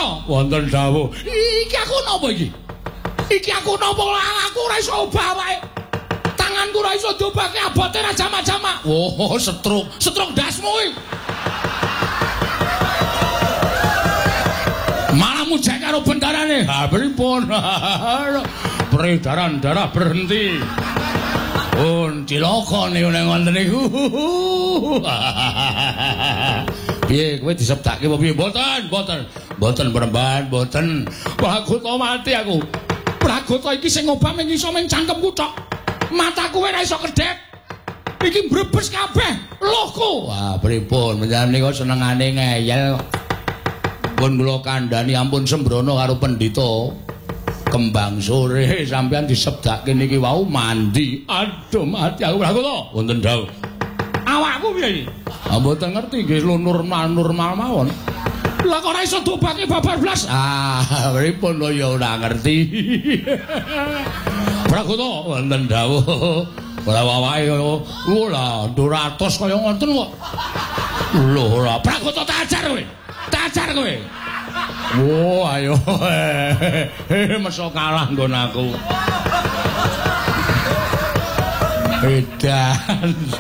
Pragoto wonten dawuh. Iki aku napa iki? Iki aku napa aku ora iso obah wae. Tanganku ora iso diobahke abote ra jama-jama. Oh, stroke dasmu iki. Malah mujek karo bendarane. Ha pripun? Peredaran darah berhenti. Cilaka niku ning wonten niku. Piye kowe diseptake apa piye? Mboten perempuan, mboten. Pragoto mati aku. Pragoto iki sing obah mung iso ming cangkemku tok. Mataku ora iso kedhep. Iki mbrebes kabeh lohku. Wah, pripun menjan niku senengane ngeyel. Pun kula kandhani ampun sembrono karo pendhita. Kembang sore sampean disebdake niki wau mandi. Aduh mati aku Pragoto. Wonten dawuh. Awakku piye iki? Ah mboten ngerti nggih normal mawon. Lah kok ora iso dobake babar blas. Ah pripun lho ya ora ngerti. Pragoto wonten dawuh. Ora wae lho 200 kaya ngoten kok. Lho ora Pragoto tak ajar kowe. Oh, ayo. Mesok kalah nggon aku. Edan.